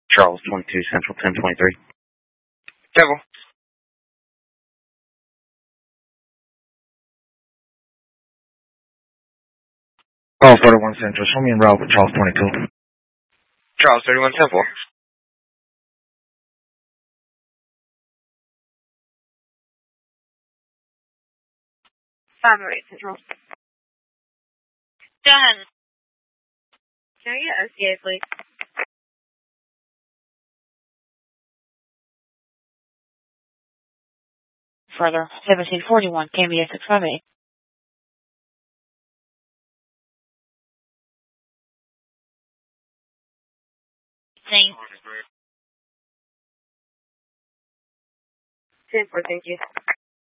Charles 22 Central 1023. Devil. Call 41 Central. Show me en route with Charles 22. Charles 31 Temple. Central. Done. Can I get OCA, please? Further, 1741, KBS 658. Thanks. 10-4, thank you.